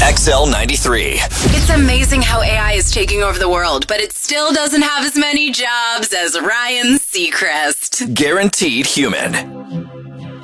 XL93. It's amazing how AI is taking over the world, but it still doesn't have as many jobs as Ryan Seacrest. Guaranteed human.